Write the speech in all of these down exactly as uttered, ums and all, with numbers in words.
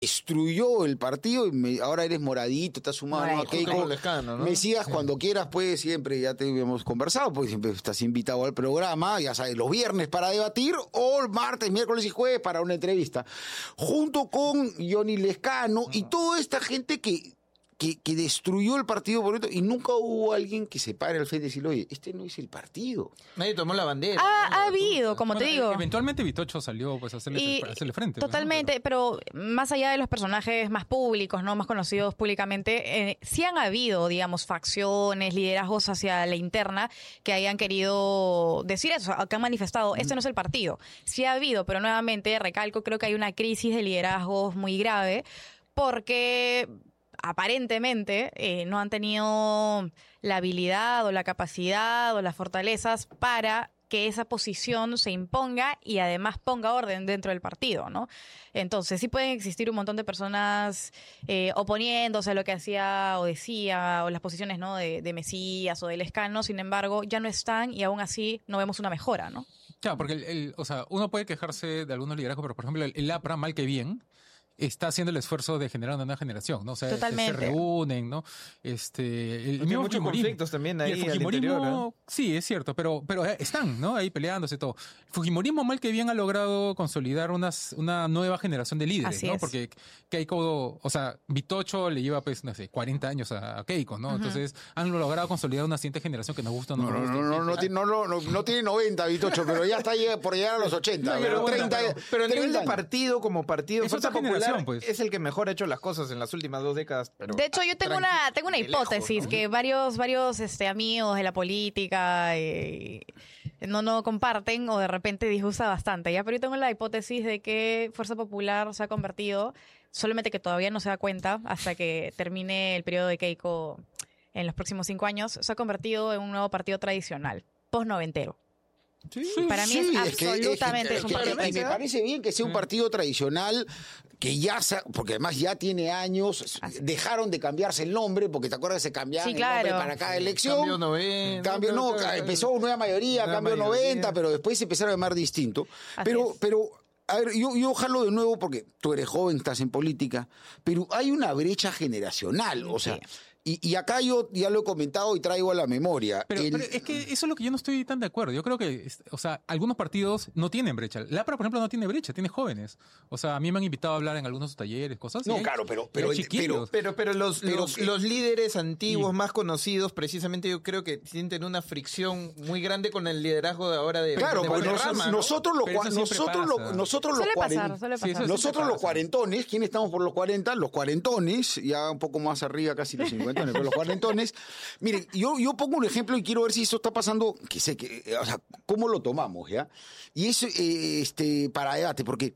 destruyó el partido y me, ahora eres moradito, estás sumado Ay, ¿no? a Keiko. Lescano, ¿no? Me sigas sí. cuando quieras, pues siempre ya te hemos conversado, pues siempre estás invitado al programa, ya sabes, los viernes para debatir o martes, miércoles y jueves para una entrevista. Junto con Johnny Lescano uh-huh. y toda esta gente que... Que, que destruyó el partido por esto y nunca hubo alguien que se pare al frente y decirle, oye, este no es el partido. Nadie tomó la bandera. Ha, ¿no? ha habido, como bueno, te digo. Eventualmente Vitocho salió pues a hacerle, y, a hacerle frente. Totalmente, ¿no? pero... pero más allá de los personajes más públicos, no más conocidos públicamente, eh, sí han habido, digamos, facciones, liderazgos hacia la interna que hayan querido decir eso, que han manifestado, este no es el partido. Sí ha habido, pero nuevamente, recalco, creo que hay una crisis de liderazgos muy grave porque... aparentemente eh, no han tenido la habilidad o la capacidad o las fortalezas para que esa posición se imponga y además ponga orden dentro del partido, ¿no? Entonces sí pueden existir un montón de personas eh, oponiéndose a lo que hacía o decía o las posiciones, ¿no? de, de Mesías o de Lescano, sin embargo ya no están y aún así no vemos una mejora, ¿no? Claro, porque el, el, o sea, uno puede quejarse de algunos liderazgos, pero por ejemplo el, el APRA, mal que bien, está haciendo el esfuerzo de generar una nueva generación, ¿no? O sea, Totalmente. se reúnen, ¿no? Este, el Hay muchos conflictos también ahí el al interior, ¿eh? Sí, es cierto, pero, pero están, ¿no? Ahí peleándose todo. El fujimorismo mal que bien ha logrado consolidar unas, una nueva generación de líderes, Así ¿no? es. Porque Keiko, o sea, Vitocho le lleva, pues, no sé, cuarenta años a, a Keiko, ¿no? Uh-huh. Entonces, han logrado consolidar una siguiente generación que nos gusta o no, no, nos no, gusta. no, no, no, tiene, no, no, no, no tiene noventa, Vitocho, pero ya está por llegar a los ochenta. No, pero, pero, treinta, bueno, pero, pero a nivel de años. partido, como partido, Es Fuerza otra Popular generación, pues. es el que mejor ha hecho las cosas en las últimas dos décadas. Pero de hecho, yo tengo una tengo una hipótesis lejos, ¿no? que varios varios este, amigos de la política eh, no no comparten o de repente disgusta bastante, ya, pero yo tengo la hipótesis de que Fuerza Popular se ha convertido, solamente que todavía no se da cuenta hasta que termine el periodo de Keiko en los próximos cinco años, se ha convertido en un nuevo partido tradicional, post-noventero. Sí, para mí sí, es es que, absolutamente es que, es un es que, partido. y me parece bien que sea un partido tradicional que ya, porque además ya tiene años, Así. dejaron de cambiarse el nombre, porque te acuerdas que se cambiaban Sí, el nombre claro. para cada elección. Cambio noventa. Cambio, no, empezó nueva mayoría, Nueva cambio mayoría. noventa, pero después se empezaron a llamar distinto. Así Pero, es. pero, a ver, yo, yo jalo de nuevo porque tú eres joven, estás en política, pero hay una brecha generacional, o sea, Sí. y, y acá yo ya lo he comentado y traigo a la memoria. Pero, El- pero es que eso es lo que yo no estoy tan de acuerdo. Yo creo que, o sea, algunos partidos no tienen brecha. La APRA, por ejemplo, no tiene brecha, tiene jóvenes. O sea, a mí me han invitado a hablar en algunos talleres, cosas así. No, Hay- claro, pero- hay pero- chiquillos. Pero, pero los, Pero los, que- los líderes antiguos Sí. más conocidos, precisamente yo creo que sienten una fricción muy grande con el liderazgo de ahora de Claro, de pues Valderrama, nosotros, ¿no? nosotros, los, Pero cua- eso siempre nosotros, los- pasa. nosotros los Suele pasar, cuaren- suele Sí, eso pasar. sí. nosotros pasa. los cuarentones, ¿quiénes estamos por los cuarenta? Los cuarentones, ya un poco más arriba, casi los cincuentones, pero los cuarentones. Miren, yo, yo pongo un ejemplo y quiero ver si esto está pasando, que sé que, eh, o sea, cómo lo tomamos, ¿ya? Y es eh, este, para debate, porque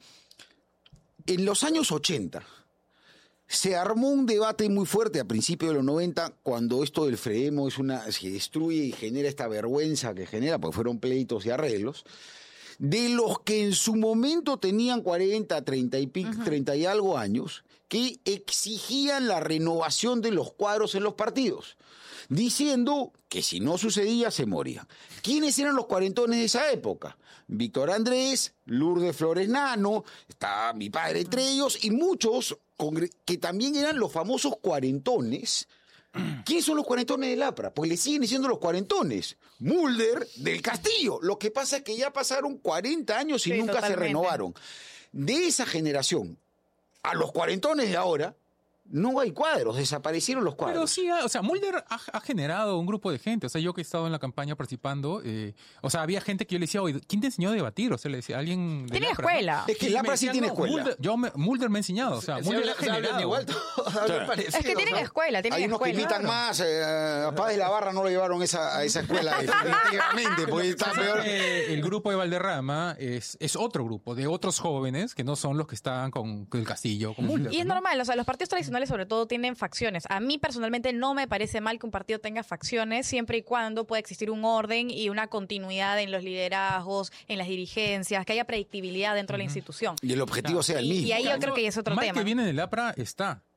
en los años ochenta se armó un debate muy fuerte a principios de los noventa, cuando esto del Fredemo es una, se destruye y genera esta vergüenza que genera, porque fueron pleitos y arreglos, de los que en su momento tenían cuarenta, treinta y, pico, uh-huh. treinta y algo años, que exigían la renovación de los cuadros en los partidos, diciendo que si no sucedía se moría. ¿Quiénes eran los cuarentones de esa época? Víctor Andrés, Lourdes Flores Nano, está mi padre entre ellos, y muchos que también eran los famosos cuarentones. ¿Quiénes son los cuarentones del APRA? Pues le siguen diciendo los cuarentones. Mulder del Castillo. Lo que pasa es que ya pasaron cuarenta años y sí, nunca totalmente. se renovaron. De esa generación a los cuarentones de ahora, no hay cuadros, desaparecieron los cuadros. Pero sí, o sea, Mulder ha, ha generado un grupo de gente. O sea, yo que he estado en la campaña participando, eh, o sea, había gente que yo le decía, oye, ¿quién te enseñó a debatir? O sea, le decía, alguien de Tiene Lapra, escuela. ¿no? Es que Y el me APRA sí decían, tiene no, escuela. Mulder, yo me, Mulder me ha enseñado. O sea, Se Mulder habla- ha se hablan generado. igual, todos hablan parecido, Es que tienen ¿no? escuela, tienen Hay unos escuela. que imitan más, eh, a Paz de la Barra no lo llevaron esa, a esa escuela definitivamente, porque está peor. Eh, el grupo de Valderrama es, es otro grupo de otros jóvenes que no son los que estaban con, con el Castillo, con Mulder. Y es ¿no? normal, o sea, los partidos tradicionales sobre todo tienen facciones. A mí personalmente no me parece mal que un partido tenga facciones siempre y cuando pueda existir un orden y una continuidad en los liderazgos, en las dirigencias, que haya predictibilidad dentro uh-huh. de la institución. Y el objetivo sea el Y, mismo. y ahí yo creo que es otro Mal tema. que viene en el APRA está.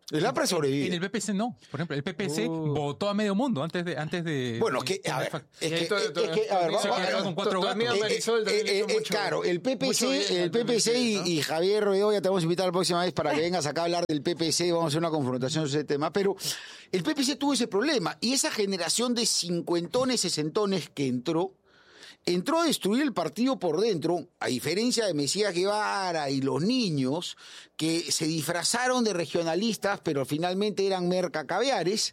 El APRA sobrevive. En el P P C no. Por ejemplo, el P P C Uh. votó a medio mundo antes de... Antes de Bueno, es que, a ver, es que, es que, a ver, Se vamos- quedó con cuatro tu amigo gatos. Marisol Eh, también eh, hizo eh, mucho- claro, el P P C, mucho bien el al P P C y, ¿no? y Javier Bedoya, te vamos a invitar la próxima vez para que vengas acá a hablar del P P C, vamos a hacer una confrontación sobre ese tema, pero el P P C tuvo ese problema y esa generación de cincuentones, sesentones que entró, entró a destruir el partido por dentro, a diferencia de Mesías Guevara y los niños, que se disfrazaron de regionalistas, pero finalmente eran mercacaviares.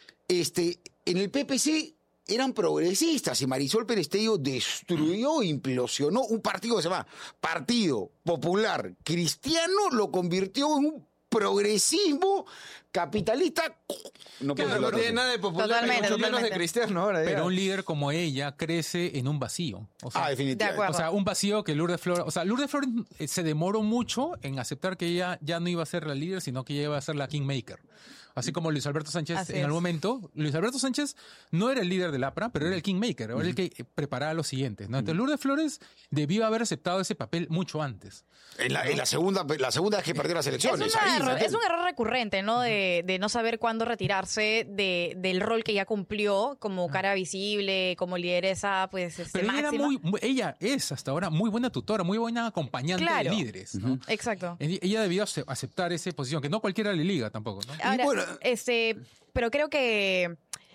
Este, en el P P C eran progresistas y Marisol Perestello destruyó, implosionó un partido que se llama Partido Popular Cristiano, lo convirtió en un progresismo capitalista. No puedo Claro, decir no otra tiene cosa. nada de popular, Totalmente, mucho menos de totalmente. cristiano ahora. ya. Pero un líder como ella crece en un vacío. O sea, Ah, De definitivamente. acuerdo. O sea, un vacío que Lourdes Flores... O sea, Lourdes Flores eh, se demoró mucho en aceptar que ella ya no iba a ser la líder, sino que ella iba a ser la kingmaker. Así como Luis Alberto Sánchez Así en es. algún momento. Luis Alberto Sánchez no era el líder del APRA, pero era el kingmaker, era el que eh, preparaba los siguientes, ¿no? Entonces Lourdes Flores debió haber aceptado ese papel mucho antes. En la, en la segunda, la segunda vez que perdió las Es, elecciones. una ahí, error- ¿entiendes? es un error recurrente, ¿no? De, de no saber cuándo retirarse de, del rol que ya cumplió como cara visible, como lideresa, pues, este, Pero ella, era máxima. muy, muy- ella es hasta ahora muy buena tutora, muy buena acompañante Claro. de líderes, ¿no? Exacto. Ella ella debió ace- aceptar esa posición, que no cualquiera le liga tampoco, ¿no? Ahora, bueno- este, pero creo que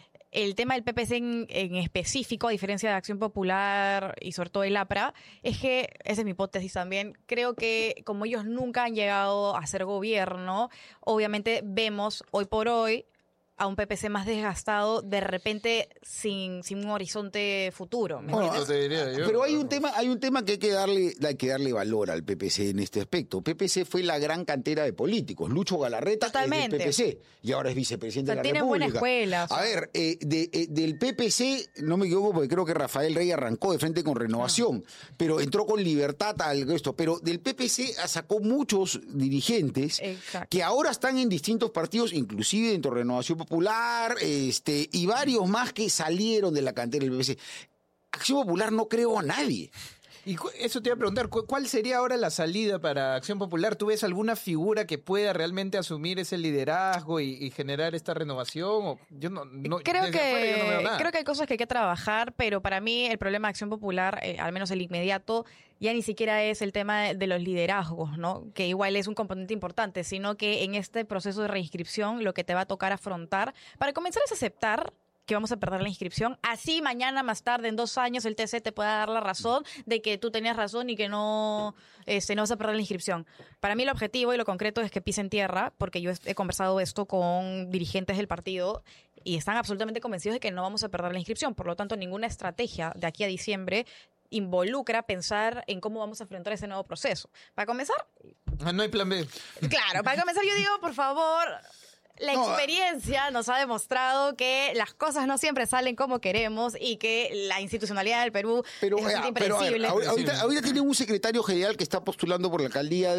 el tema del P P C en, en específico, a diferencia de Acción Popular y sobre todo el APRA, es que, esa es mi hipótesis también, creo que como ellos nunca han llegado a ser gobierno, obviamente vemos hoy por hoy a un P P C más desgastado, de repente sin, sin un horizonte futuro. ¿me Bueno, entiendes? Te diría yo. Pero hay un tema, hay un tema que hay que darle, hay que darle valor al P P C en este aspecto. P P C fue la gran cantera de políticos. Lucho Galarreta Totalmente. es del P P C y ahora es vicepresidente O sea, de la tienen buena República. escuela, o sea. A ver, eh, de- eh, del P P C, no me equivoco porque creo que Rafael Rey arrancó de frente con Renovación, pero entró con Libertad al esto. Pero del P P C sacó muchos dirigentes Exacto. que ahora están en distintos partidos, inclusive dentro de Renovación Popular, este, y varios más que salieron de la cantera del P P C. Acción Popular no creó a nadie. Y cu- eso te iba a preguntar, ¿cu- ¿cuál sería ahora la salida para Acción Popular? ¿Tú ves alguna figura que pueda realmente asumir ese liderazgo y, y generar esta renovación? O yo no, no- creo desde afuera yo no veo que nada. creo que hay cosas que hay que trabajar, pero para mí el problema de Acción Popular, eh, al menos el inmediato, ya ni siquiera es el tema de, de los liderazgos, ¿no? Que igual es un componente importante, sino que en este proceso de reinscripción lo que te va a tocar afrontar para comenzar es aceptar que vamos a perder la inscripción. Así mañana, más tarde, en dos años, el T C te pueda dar la razón de que tú tenías razón y que no, este, no vas a perder la inscripción. Para mí el objetivo y lo concreto es que pisen tierra, porque yo he conversado esto con dirigentes del partido y están absolutamente convencidos de que no vamos a perder la inscripción. Por lo tanto, ninguna estrategia de aquí a diciembre involucra pensar en cómo vamos a enfrentar ese nuevo proceso. Para comenzar, Ah, no hay plan B. claro, para comenzar yo digo, por favor, la No, experiencia nos ha demostrado que las cosas no siempre salen como queremos y que la institucionalidad del Perú Pero, es bastante eh, pero a ver, impredecible. ahorita, ahorita, ahorita tiene un secretario general que está postulando por la alcaldía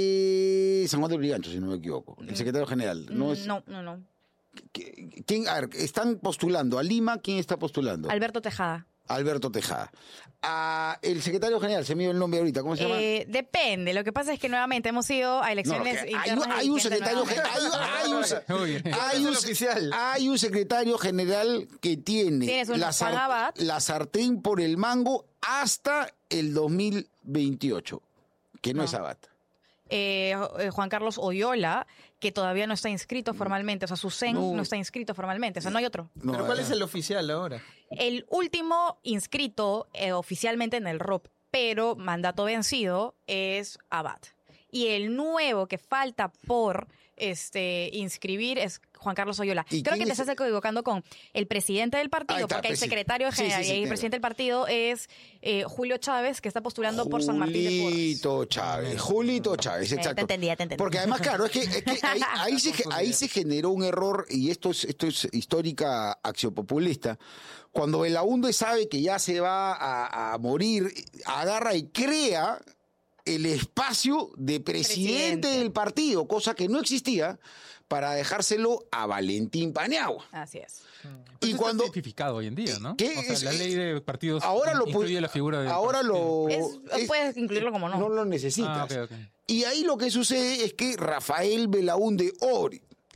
de San Juan de Lurigancho, si no me equivoco. El secretario general. No, es, no, no, no. ¿quién, a ver, están postulando a Lima. ¿Quién está postulando? Alberto Tejada. Alberto Tejada. A el secretario general, se me dio el nombre ahorita, ¿cómo se llama? Eh, depende. Lo que pasa es que nuevamente hemos ido a No, elecciones que hay, internas. un- de hay un gente secretario nueva. ge- hay, un- hay un se- Muy bien. hay Es un el oficial. hay un secretario general que tiene Tienes un la, Juan Abad. la sartén por el mango hasta el dos mil veintiocho, que no, No. es Abad. Eh, eh, Juan Carlos Oyola, que todavía no está inscrito formalmente. O sea, su C E N no, No. está inscrito formalmente. O sea, no hay otro. No, ¿Pero cuál eh, es el oficial ahora? El último inscrito eh, oficialmente en el R O P, pero mandato vencido, es Abad. Y el nuevo que falta por este inscribir es Juan Carlos Oyola. ¿Y Creo quién que te es? estás equivocando con el presidente del Ahí partido, está, porque el pues sí. secretario Sí, sí, general sí, y el tengo. presidente del partido es eh, Julio Chávez, que está postulando por San Martín de Porres. Julito Chávez, Julito Chávez, Eh, exacto. te entendía, te entendí. Porque además, claro, es que, es que ahí, ahí se, ahí se generó un error, y esto es, esto es histórica acción populista. Cuando Belaúnde sabe que ya se va a, a morir, agarra y crea el espacio de presidente, Presidente. del partido, cosa que no existía, para dejárselo a Valentín Paniagua. Así es. Pero Y eso cuando está tipificado hoy en día, ¿no? ¿Qué? O sea, Es- la ley de partidos ahora lo incluye pu- la figura de ahora lo Es- es- puedes incluirlo como no. no lo necesitas. Ah, ok, ok. Y ahí lo que sucede es que Rafael Belaúnde hoy,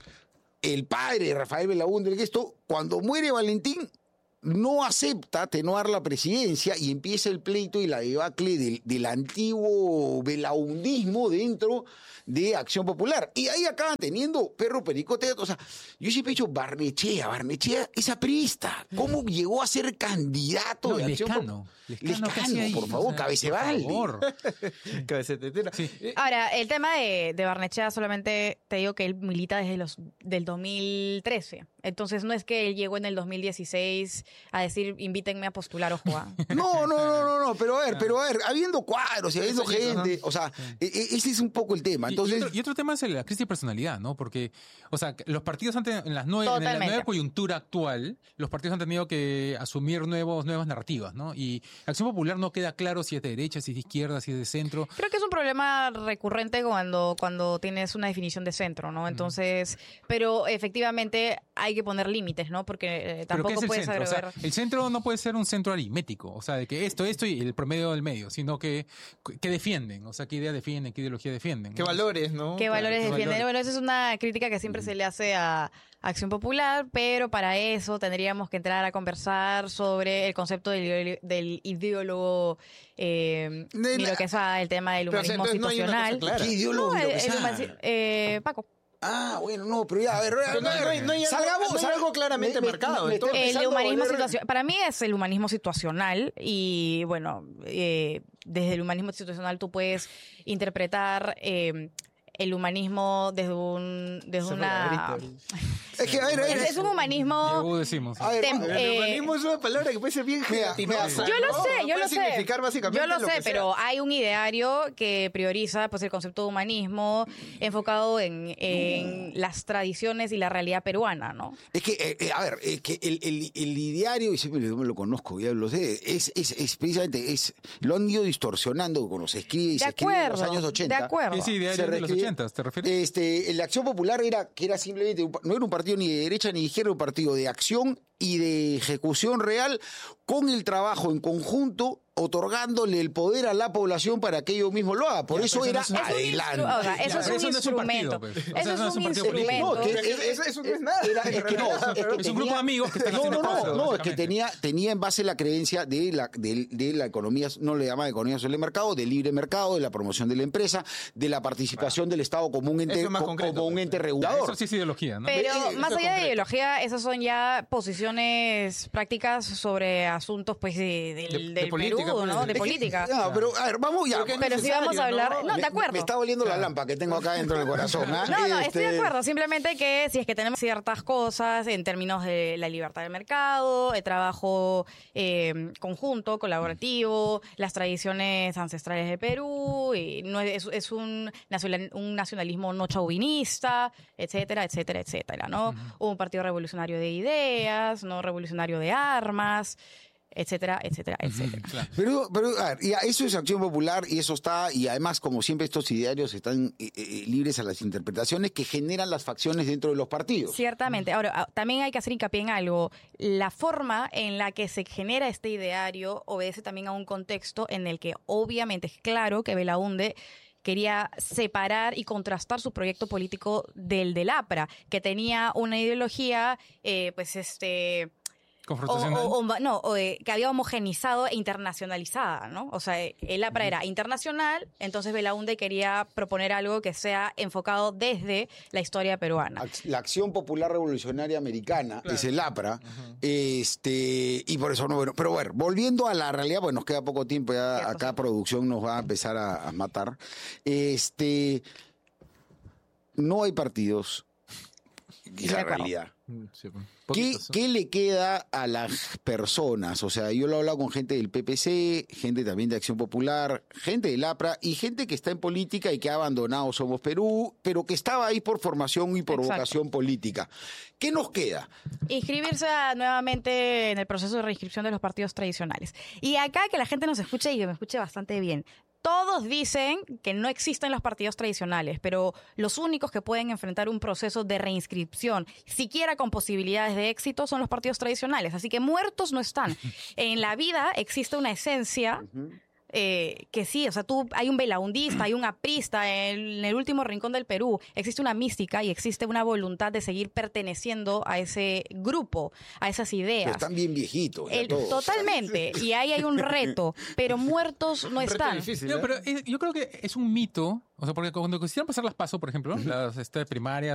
el padre de Rafael Belaúnde, el esto, cuando muere Valentín, no acepta atenuar la presidencia y empieza el pleito y la debacle del, del antiguo belaundismo dentro de Acción Popular. Y ahí acaban teniendo perro, perico, teatro. O sea, yo siempre he dicho Barnechea, Barnechea es aprista. ¿Cómo llegó a ser candidato No, de Acción Lescano. Popular? Lescano, ¿qué hacía ahí? por favor, O sea, Cabecebalde. por favor. Cabecetetera. Sí. Eh, Ahora, el tema de, de Barnechea solamente te digo que él milita desde los del dos mil trece. Entonces no es que él llegó en el dos mil dieciséis a decir invítenme a postular, ojo. ¿ah? No, no, no, no, no, pero a ver, pero a ver, habiendo cuadros y habiendo Eso sí, gente, o sea, e- e- ese es un poco el tema. Y- Entonces, y, otro, y otro tema es la crisis de personalidad, ¿no? Porque, o sea, los partidos han tenido, en, las nue- en la Totalmente. nueva coyuntura actual, los partidos han tenido que asumir nuevos, nuevas narrativas, ¿no? Y Acción Popular no queda claro si es de derecha, si es de izquierda, si es de centro. Creo que es un problema recurrente cuando, cuando tienes una definición de centro, ¿no? Entonces, pero efectivamente hay que poner límites, ¿no? Porque eh, ¿Pero qué tampoco es el puedes centro? O sea, agregar... el centro no puede ser un centro aritmético, o sea, de que esto, esto y el promedio del medio, sino que, que defienden, o sea, qué idea defienden, qué ideología defienden. ¿Qué ¿no? valores, no? ¿Qué valores ¿qué defienden? valores? Bueno, esa es una crítica que siempre se le hace a Acción Popular, pero para eso tendríamos que entrar a conversar sobre el concepto del, ideólogo- del ideólogo eh, De la- Miro Quesada, el tema del Pero, o sea, humanismo entonces no hay una cosa situacional. clara. ¿qué ideólogo No, lo el- que el sea? humanici- eh, Paco. Ah, bueno, no, pero ya, a ver, a ver, Pero no hay- no hay- no hay algo- salgamos, no hay sal- algo claramente marcado, estoy entonces. El empezando a humanismo volver- situacional. Para mí es el humanismo situacional y bueno, eh, desde el humanismo situacional tú puedes interpretar eh, el humanismo desde un desde Se fue la una grita. Es que, a ver, a ver, es, es un humanismo Diego decimos. a ver, tem- va- El eh, humanismo es una palabra que puede ser bien Mira, gelatinosa. mira, yo lo ¿no? sé, yo Puede lo sé. significar básicamente Yo lo sé, que pero sea. hay un ideario que prioriza pues el concepto de humanismo enfocado en, en las tradiciones y la realidad peruana, ¿no? es que, eh, eh, a ver, es que el, el, el ideario, y siempre lo, lo conozco, ya lo sé, es, es, es precisamente, es, lo han ido distorsionando cuando se escribe y De se escribe en los acuerdo, años de ochenta. acuerdo. Ese ideario Se de los reescribe- ochentas, ¿te refieres? Este, la Acción Popular era que era simplemente, un pa- no era un partido ni de derecha ni de izquierda, era un partido de acción y de ejecución real con el trabajo en conjunto, otorgándole el poder a la población para que ellos mismos lo hagan. Por Ya, eso pero era eso no es un adelante. instru- o sea, eso Ya, es pero un eso no es un partido, instrumento. pues. O sea, Eso no es es un un partido instrumento. político. No, que Pero es que eso- eso no es nada, Era, en es que no, realidad. es que Es un grupo tenía- de amigos que están no, haciendo no, cosas, no, no, es que básicamente. tenía, tenía en base la creencia de la, de, de la economía, no le llama economía social de mercado, del libre mercado, de la promoción de la empresa, de la participación del Estado como un ente, Eso es más co- concreto, como un pues. ente Ya, regulador. eso sí es ideología, ¿no? Pero Eh, más eso es allá de concreto. ideología, esas son ya posiciones prácticas sobre asuntos pues de- del, De- de del política, Perú, pues. ¿no? De Es que- política. No, pero a ver, vamos ya. Pero que es Pero si vamos a necesario, hablar... ¿no? No, Me- de acuerdo. Me está oliendo la lámpara que tengo acá dentro del corazón. ¿ah? No, no, estoy de Este, acuerdo. Simplemente que si es que tenemos ciertas cosas en términos de la libertad del mercado, el trabajo eh, conjunto, colaborativo, las tradiciones ancestrales de Perú, y no es, es un, nacional- un nacionalismo no chauvinista, etcétera, etcétera, etcétera, ¿no? Un partido revolucionario de ideas, no revolucionario de armas, etcétera, etcétera, etcétera. Claro. Pero, pero a ver, ya, eso es Acción Popular y eso está, y además, como siempre, estos idearios están eh, eh, libres a las interpretaciones que generan las facciones dentro de los partidos. Ciertamente. Ahora, ah, también hay que hacer hincapié en algo. La forma en la que se genera este ideario obedece también a un contexto en el que obviamente es claro que Belaúnde quería separar y contrastar su proyecto político del del APRA, que tenía una ideología, eh, pues este... O, Confrontacional. o- o- no, o, eh, que había homogenizado e internacionalizada, ¿no? O sea, el APRA era internacional, entonces Belaúnde quería proponer algo que sea enfocado desde la historia peruana. Ac- La Acción Popular Revolucionaria Americana es el APRA, este y por eso no, bueno, pero bueno, volviendo a la realidad, pues nos queda poco tiempo, ya Cierto, acá sí. producción nos va a empezar a, a matar. Este no hay partidos, y De la acuerdo. realidad. Mm, sí, pues. ¿Qué, Poquitos, ¿no? qué le queda a las personas? O sea, yo lo he hablado con gente del P P C, gente también de Acción Popular, gente del APRA y gente que está en política y que ha abandonado Somos Perú, pero que estaba ahí por formación y por Exacto. vocación política. ¿Qué nos queda? Inscribirse a- nuevamente en el proceso de reinscripción de los partidos tradicionales. Y acá que la gente nos escuche y que me escuche bastante bien. Todos dicen que no existen los partidos tradicionales, pero los únicos que pueden enfrentar un proceso de reinscripción, siquiera con posibilidades de éxito, son los partidos tradicionales. Así que muertos no están. En la vida existe una esencia eh, que sí, o sea, tú hay un belaundista, hay un aprista en, en el último rincón del Perú. Existe una mística y existe una voluntad de seguir perteneciendo a ese grupo, a esas ideas. Pero están bien viejitos. ya El- todos. totalmente, y ahí hay un reto, pero muertos no Un reto están. difícil, No, ¿eh? pero es- yo creo que es un mito, o sea, porque cuando quisieran pasar las PASO, por ejemplo, las este, primarias